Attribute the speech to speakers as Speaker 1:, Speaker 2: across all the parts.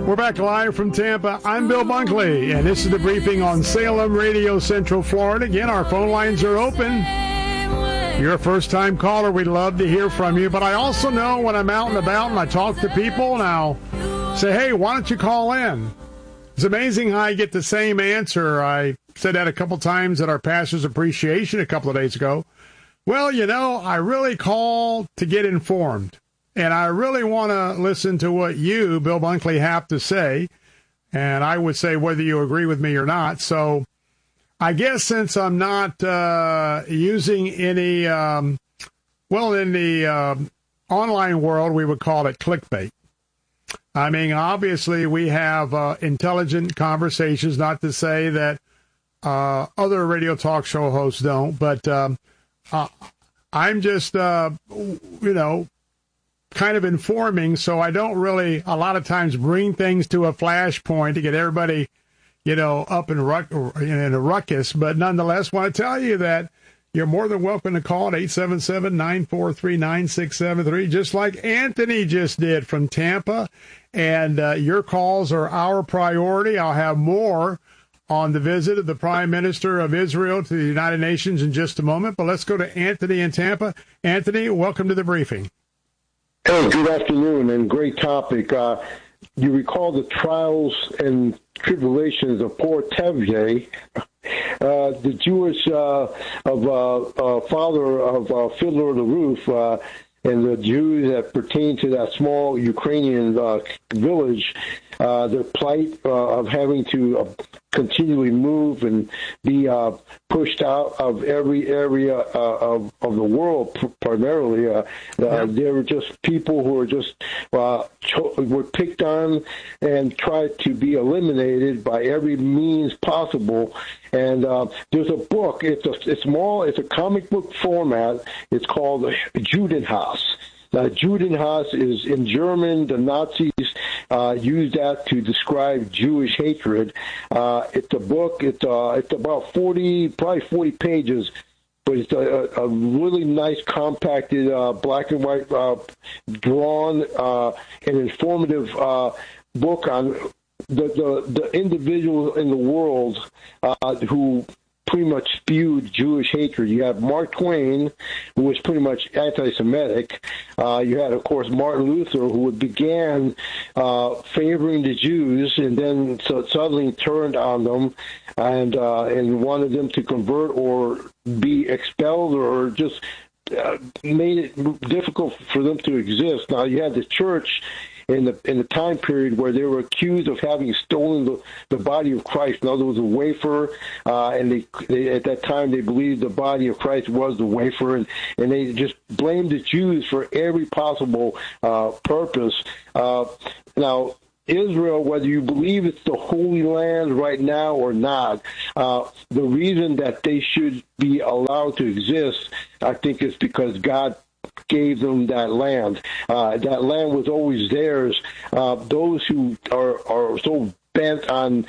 Speaker 1: We're back live from Tampa. I'm Bill Bunkley, and this is the briefing on Salem Radio Central Florida. Again, our phone lines are open. You're a first-time caller. We'd love to hear from you. But I also know when I'm out and about and I talk to people, and I'll say, hey, why don't you call in? It's amazing how I get the same answer. I said that a couple times at our Pastor's Appreciation a couple of days ago. Well, you know, I really call to get informed. And I really want to listen to what you, Bill Bunkley, have to say. And I would say whether you agree with me or not. So I guess since I'm not using any, in the online world, we would call it clickbait. I mean, obviously, we have intelligent conversations, not to say that other radio talk show hosts don't. But I'm just, kind of informing, so I don't really a lot of times bring things to a flashpoint to get everybody, up in a ruckus. But nonetheless, want to tell you that you're more than welcome to call at 877-943-9673, just like Anthony just did from Tampa. And your calls are our priority. I'll have more on the visit of the Prime Minister of Israel to the United Nations in just a moment. But let's go to Anthony in Tampa. Anthony, welcome to the briefing.
Speaker 2: Hey, good afternoon, and great topic. You recall the trials and tribulations of poor Tevye, the Jewish father of Fiddler on the Roof, and the Jews that pertain to that small Ukrainian village, their plight of having to continually move and be pushed out of every area of the world, primarily. They were just people who were just were picked on and tried to be eliminated by every means possible. And there's a book. It's small. It's a comic book format. It's called Judenhass. Judenhass is in German. The Nazis used that to describe Jewish hatred. It's a book. It's about 40 pages, but it's a really nice, compacted, black and white, drawn, and informative book on the individuals in the world who pretty much spewed Jewish hatred. You have Mark Twain, who was pretty much anti-Semitic. You had, of course, Martin Luther, who began favoring the Jews and then suddenly turned on them and wanted them to convert or be expelled or just made it difficult for them to exist. Now, you had the church in the time period where they were accused of having stolen the body of Christ. In other words, a wafer, and they at that time they believed the body of Christ was the wafer, and they just blamed the Jews for every possible purpose. Now, Israel, whether you believe it's the Holy Land right now or not, the reason that they should be allowed to exist, I think, is because God gave them that land. That land was always theirs. Those who are so bent on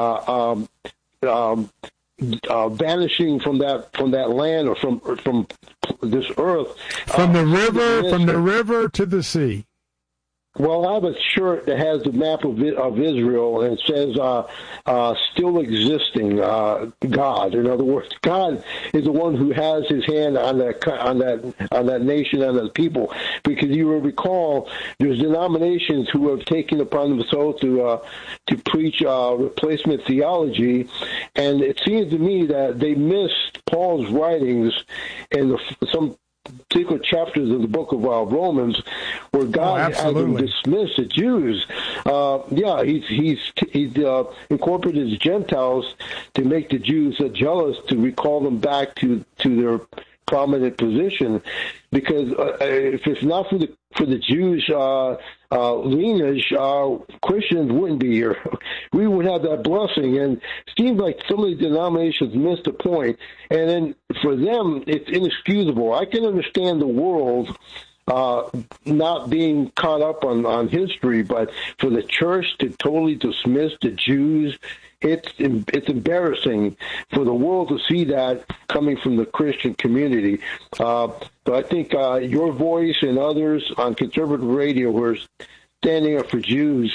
Speaker 2: vanishing from that land or from this earth,
Speaker 1: from the river to the sea.
Speaker 2: Well, I have a shirt that has the map of Israel, and it says "Still existing God." In other words, God is the one who has His hand on that nation and the people. Because you will recall, there's denominations who have taken upon themselves to preach replacement theology, and it seems to me that they missed Paul's writings in some particular chapters of the book of Romans, where God has them dismiss the Jews. He's incorporated the Gentiles to make the Jews jealous, to recall them back to their prominent position. Because if it's not for the Jewish lineage, Christians wouldn't be here. We would have that blessing. And it seems like some of the denominations missed the point. And then for them, it's inexcusable. I can understand the world not being caught up on history, but for the church to totally dismiss the Jews, it's embarrassing for the world to see that coming from the Christian community. But I think your voice and others on conservative radio who are standing up for Jews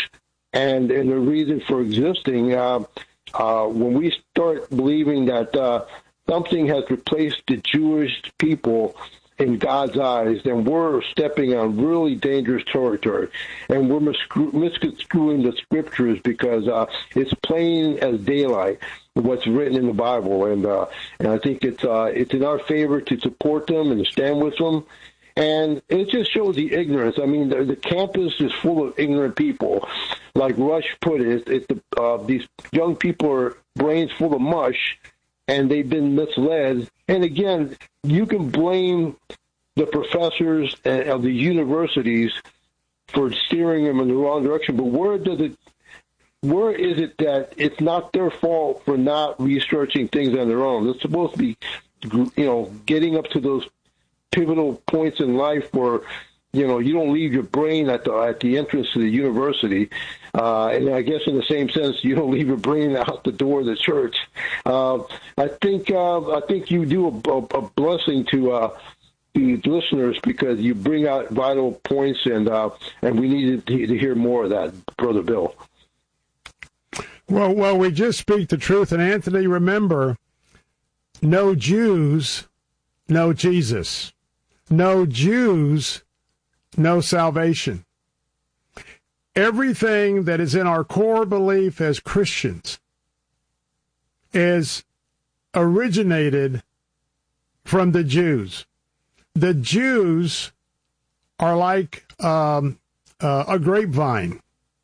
Speaker 2: and the reason for existing. When we start believing that something has replaced the Jewish people in God's eyes, then we're stepping on really dangerous territory, and we're misconstruing the scriptures because it's plain as daylight what's written in the Bible, and I think it's in our favor to support them and to stand with them. And it just shows the ignorance. I mean, the campus is full of ignorant people. Like Rush put it, these young people are brains full of mush, and they've been misled. And again, you can blame the professors of the universities for steering them in the wrong direction, but where is it that it's not their fault for not researching things on their own? They're supposed to be, getting up to those pivotal points in life where, you don't leave your brain at the entrance to the university. And I guess in the same sense, you don't leave your brain out the door of the church. I think you do a blessing to the listeners because you bring out vital points, and we need to hear more of that, Brother Bill.
Speaker 1: Well, we just speak the truth. And Anthony, remember, no Jews, no Jesus. No Jews, no salvation. Everything that is in our core belief as Christians is originated from the Jews. The Jews are like a grapevine.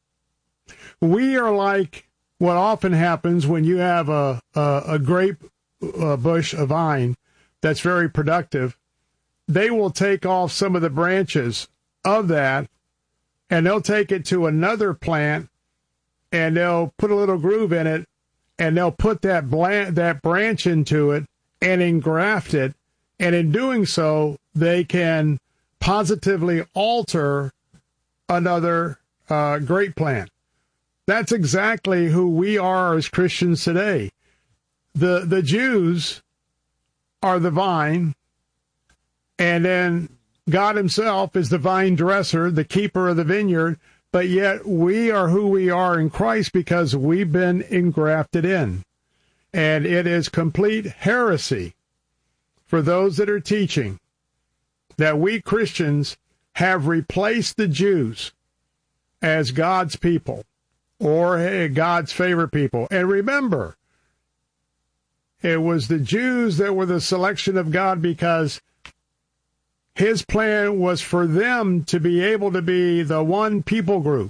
Speaker 1: We are like what often happens when you have a grape bush, a vine that's very productive. They will take off some of the branches of that, and they'll take it to another plant, and they'll put a little groove in it, and they'll put that branch into it and engraft it, and in doing so, they can positively alter another grape plant. That's exactly who we are as Christians today. The Jews are the vine, and then God himself is the vine dresser, the keeper of the vineyard, but yet we are who we are in Christ because we've been engrafted in. And it is complete heresy for those that are teaching that we Christians have replaced the Jews as God's people or God's favorite people. And remember, it was the Jews that were the selection of God because his plan was for them to be able to be the one people group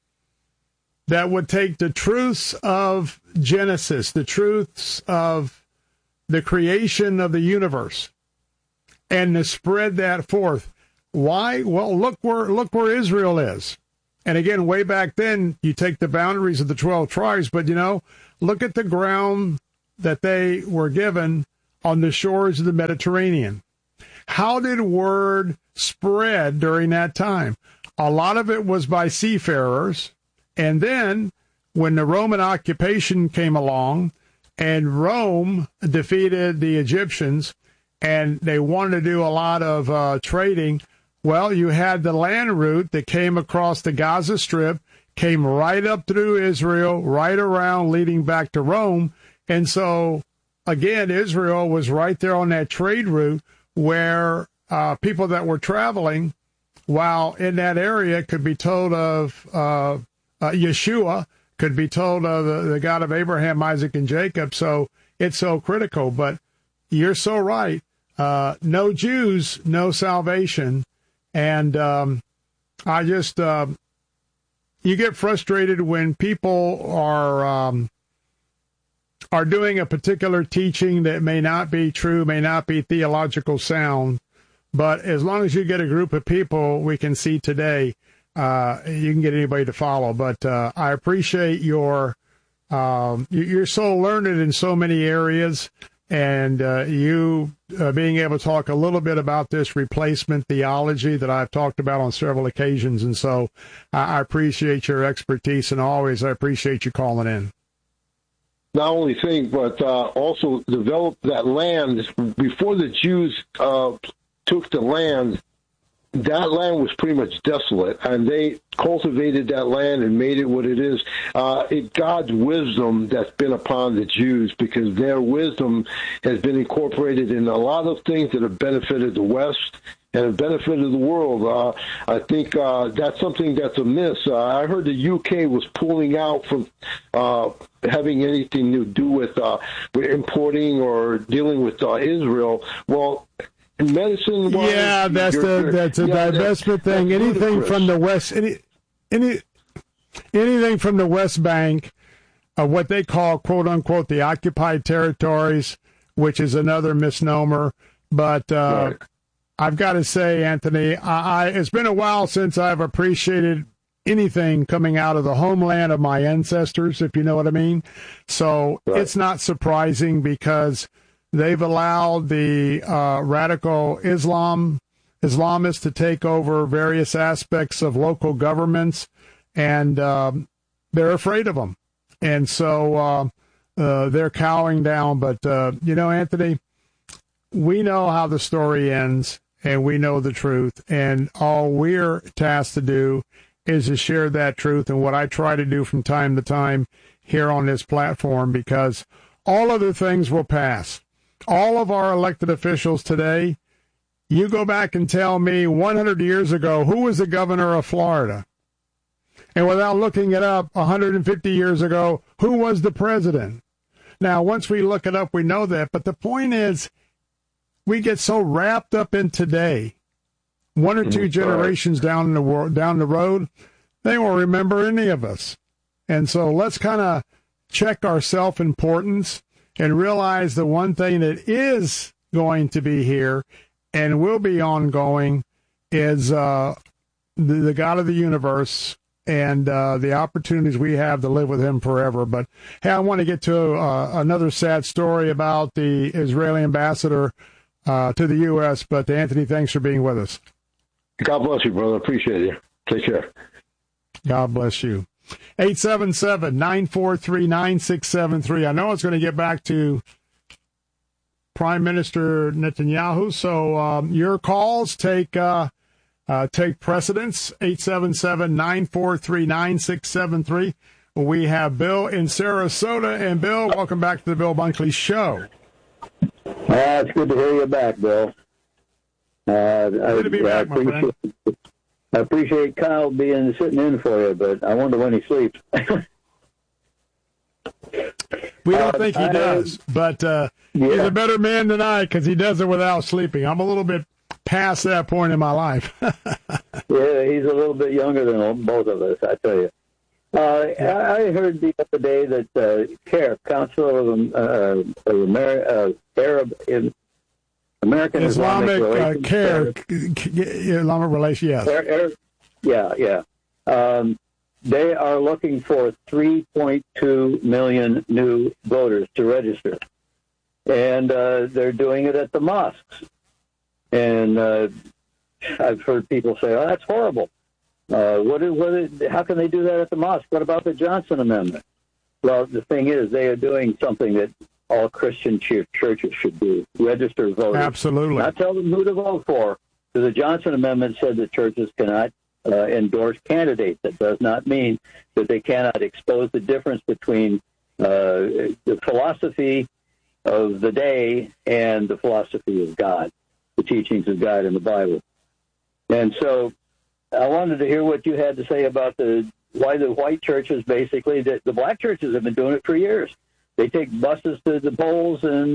Speaker 1: that would take the truths of Genesis, the truths of the creation of the universe, and to spread that forth. Why? Well, look where Israel is. And again, way back then, you take the boundaries of the 12 tribes, but, look at the ground that they were given on the shores of the Mediterranean. How did word spread during that time? A lot of it was by seafarers. And then when the Roman occupation came along and Rome defeated the Egyptians and they wanted to do a lot of trading, well, you had the land route that came across the Gaza Strip, came right up through Israel, right around, leading back to Rome. And so, again, Israel was right there on that trade route where people that were traveling while in that area could be told of Yeshua, could be told of the God of Abraham, Isaac, and Jacob. So it's so critical. But you're so right. No Jews, no salvation. And I just, you get frustrated when people are doing a particular teaching that may not be true, may not be theological sound. But as long as you get a group of people, we can see today, you can get anybody to follow. But I appreciate you're so learned in so many areas, and you being able to talk a little bit about this replacement theology that I've talked about on several occasions. And so I appreciate your expertise, and always I appreciate you calling in.
Speaker 2: Not only think, but also develop that land before the Jews took the land. that land was pretty much desolate, and they cultivated that land and made it what it is. It's God's wisdom that's been upon the Jews, because their wisdom has been incorporated in a lot of things that have benefited the West and have benefited the world. I think that's something that's amiss. I heard the UK was pulling out from having anything to do with importing or dealing with Israel. Well, medicine.
Speaker 1: Yeah, that's a divestment thing. Anything from the West, anything from the West Bank, what they call "quote unquote" the occupied territories, which is another misnomer. But right. I've got to say, Anthony, it's been a while since I've appreciated anything coming out of the homeland of my ancestors, if you know what I mean. So right. It's not surprising, because they've allowed the radical Islamists to take over various aspects of local governments, and they're afraid of them. And so they're cowering down. But, Anthony, we know how the story ends, and we know the truth. And all we're tasked to do is to share that truth, and what I try to do from time to time here on this platform, because all other things will pass. All of our elected officials today, you go back and tell me 100 years ago, who was the governor of Florida? And without looking it up, 150 years ago, who was the president? Now, once we look it up, we know that. But the point is, we get so wrapped up in today, one or two generations down the road, they won't remember any of us. And so let's kind of check our self-importance and realize the one thing that is going to be here and will be ongoing is the God of the universe and the opportunities we have to live with him forever. But, hey, I want to get to another sad story about the Israeli ambassador to the U.S., but Anthony, thanks for being with us.
Speaker 2: God bless you, brother. Appreciate you. Take care.
Speaker 1: God bless you. 877-943-9673. I know it's going to get back to Prime Minister Netanyahu, so your calls take precedence. 877-943-9673. We have Bill in Sarasota. And, Bill, welcome back to the Bill Bunkley Show.
Speaker 3: It's good to hear you back, Bill.
Speaker 1: Good to be back, my friend.
Speaker 3: I appreciate Kyle sitting in for you, but I wonder when he sleeps.
Speaker 1: We don't think he does, but he's a better man than I, because he does it without sleeping. I'm a little bit past that point in my life.
Speaker 3: Yeah, he's a little bit younger than both of us, I tell you. I heard the other day that CARE, Council of American Islamic
Speaker 1: Relations, yes.
Speaker 3: Yeah. They are looking for 3.2 million new voters to register. And they're doing it at the mosques. And I've heard people say, oh, that's horrible. How can they do that at the mosque? What about the Johnson Amendment? Well, the thing is, they are doing something that all Christian churches should do: register voters.
Speaker 1: Absolutely.
Speaker 3: Not tell them who to vote for. The Johnson Amendment said that churches cannot endorse candidates. That does not mean that they cannot expose the difference between the philosophy of the day and the philosophy of God, the teachings of God in the Bible. And so I wanted to hear what you had to say about why the white churches, basically, the black churches have been doing it for years. They take buses to the polls and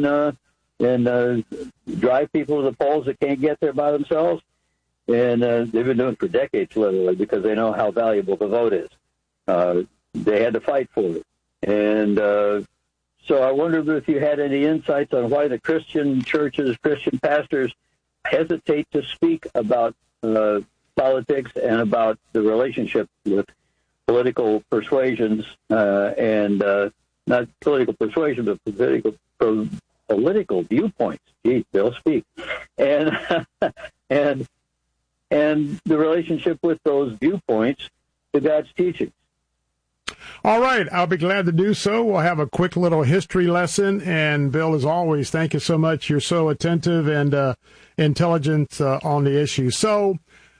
Speaker 3: drive people to the polls that can't get there by themselves. And they've been doing it for decades, literally, because they know how valuable the vote is. They had to fight for it. And so I wondered if you had any insights on why the Christian churches, Christian pastors hesitate to speak about politics and about the relationship with political persuasions and not political persuasion, but political viewpoints. Geez, Bill, speak. And and the relationship with those viewpoints to God's teachings.
Speaker 1: All right, I'll be glad to do so. We'll have a quick little history lesson. And, Bill, as always, thank you so much. You're so attentive and intelligent on the issue. So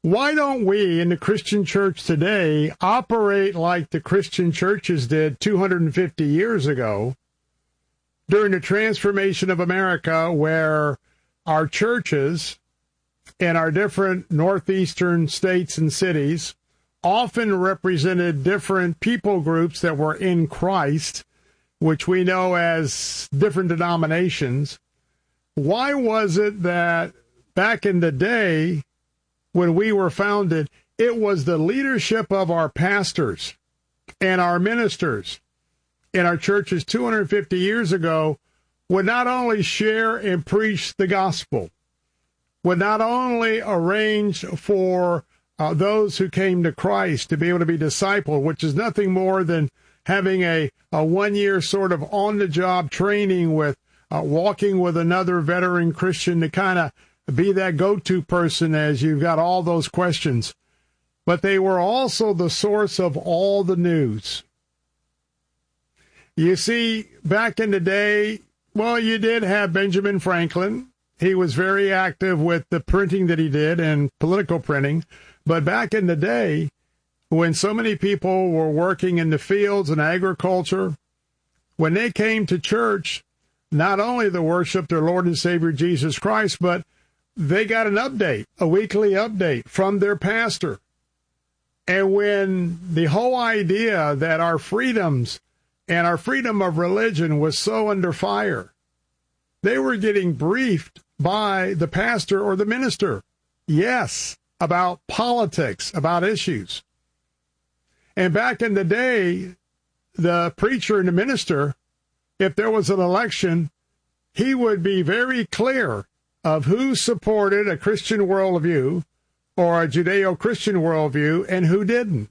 Speaker 1: Why don't we in the Christian church today operate like the Christian churches did 250 years ago during the transformation of America, where our churches in our different northeastern states and cities often represented different people groups that were in Christ, which we know as different denominations. Why was it that back in the day when we were founded, it was the leadership of our pastors and our ministers in our churches 250 years ago would not only share and preach the gospel, would not only arrange for those who came to Christ to be able to be discipled, which is nothing more than having a 1-year sort of on-the-job training with walking with another veteran Christian to kind of be that go-to person as you've got all those questions. But they were also the source of all the news. You see, back in the day, well, you did have Benjamin Franklin. He was very active with the printing that he did and political printing. But back in the day, when so many people were working in the fields and agriculture, when they came to church, not only to worship their Lord and Savior Jesus Christ, but they got an update, a weekly update from their pastor. And when the whole idea that our freedoms and our freedom of religion was so under fire, they were getting briefed by the pastor or the minister. Yes, about politics, about issues. And back in the day, the preacher and the minister, if there was an election, he would be very clear of who supported a Christian worldview or a Judeo-Christian worldview and who didn't.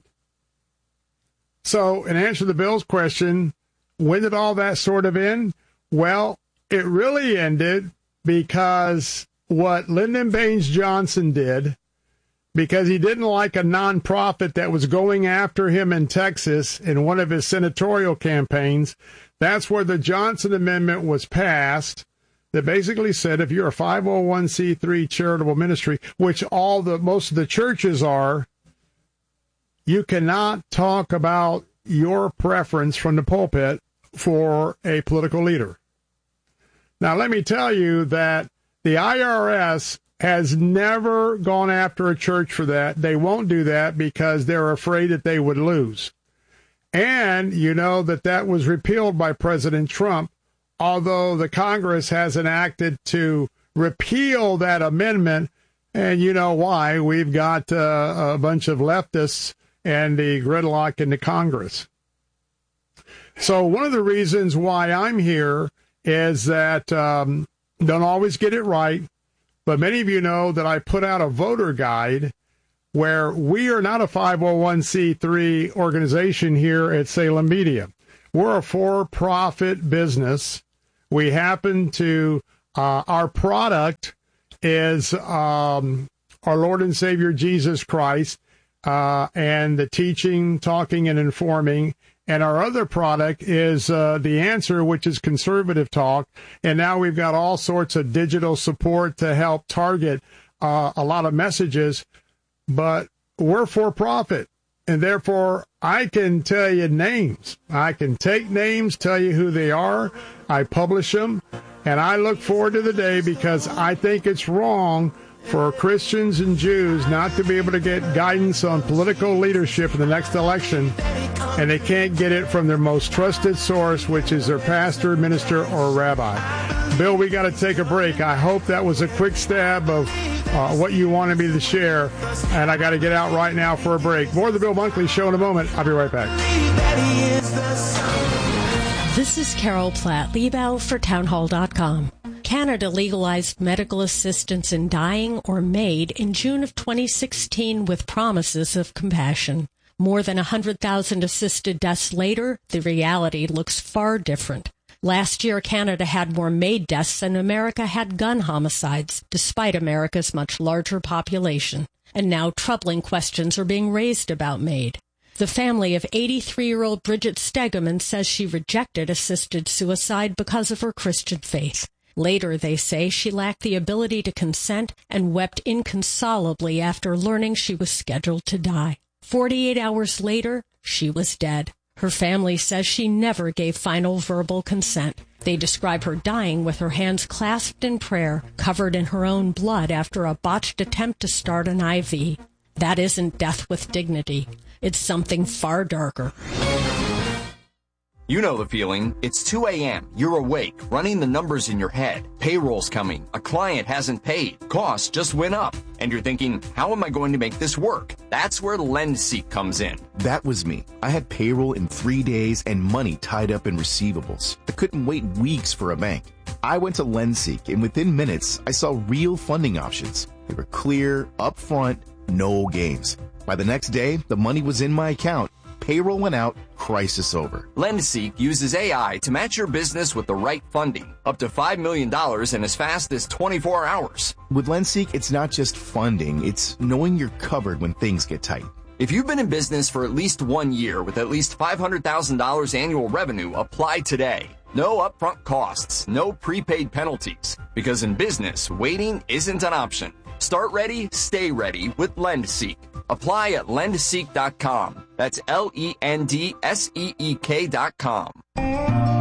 Speaker 1: So, in answer to the Bill's question, when did all that sort of end? Well, it really ended because what Lyndon Baines Johnson did, because he didn't like a nonprofit that was going after him in Texas in one of his senatorial campaigns, that's where the Johnson Amendment was passed, that basically said if you're a 501c3 charitable ministry, which most of the churches are, you cannot talk about your preference from the pulpit for a political leader. Now, let me tell you that the IRS has never gone after a church for that. They won't do that because they're afraid that they would lose. And you know that was repealed by President Trump, although the Congress hasn't acted to repeal that amendment. And you know why. We've got a bunch of leftists and the gridlock in the Congress. So one of the reasons why I'm here is that don't always get it right, but many of you know that I put out a voter guide where we are not a 501c3 organization here at Salem Media. We're a for-profit business. We happen to, our product is our Lord and Savior Jesus Christ and the teaching, talking, and informing. And our other product is The Answer, which is conservative talk. And now we've got all sorts of digital support to help target a lot of messages. But we're for profit. And therefore, I can tell you names. I can take names, tell you who they are. I publish them. And I look forward to the day because I think it's wrong for Christians and Jews not to be able to get guidance on political leadership in the next election, and they can't get it from their most trusted source, which is their pastor, minister, or rabbi. Bill, we got to take a break. I hope that was a quick stab of what you wanted me to share, and I got to get out right now for a break. More of the Bill Bunkley Show in a moment. I'll be right back.
Speaker 4: This is Carol Platt, Liebau for townhall.com. Canada legalized medical assistance in dying or MAID in June of 2016 with promises of compassion. More than 100,000 assisted deaths later, the reality looks far different. Last year, Canada had more MAID deaths than America had gun homicides, despite America's much larger population. And now troubling questions are being raised about MAID. The family of 83-year-old Bridget Stegeman says she rejected assisted suicide because of her Christian faith. Later, they say, she lacked the ability to consent and wept inconsolably after learning she was scheduled to die. 48 hours later, she was dead. Her family says she never gave final verbal consent. They describe her dying with her hands clasped in prayer, covered in her own blood after a botched attempt to start an IV. That isn't death with dignity. It's something far darker.
Speaker 5: You know the feeling. It's 2 a.m. You're awake, running the numbers in your head. Payroll's coming. A client hasn't paid. Costs just went up. And you're thinking, how am I going to make this work? That's where LendSeek comes in.
Speaker 6: That was me. I had payroll in 3 days and money tied up in receivables. I couldn't wait weeks for a bank. I went to LendSeek, and within minutes, I saw real funding options. They were clear, upfront, no games. By the next day, the money was in my account. Payroll went out, crisis over.
Speaker 5: LendSeek uses AI to match your business with the right funding, up to $5 million in as fast as 24 hours.
Speaker 6: With LendSeek, it's not just funding, it's knowing you're covered when things get tight.
Speaker 5: If you've been in business for at least 1 year with at least $500,000 annual revenue, apply today. No upfront costs, no prepaid penalties, because in business, waiting isn't an option. Start ready, stay ready with LendSeek. Apply at lendseek.com. That's LENDSEEK.com.